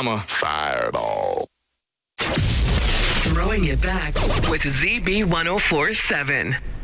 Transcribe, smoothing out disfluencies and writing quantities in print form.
Mama. Fireball. Throwing it back with ZB 104.7.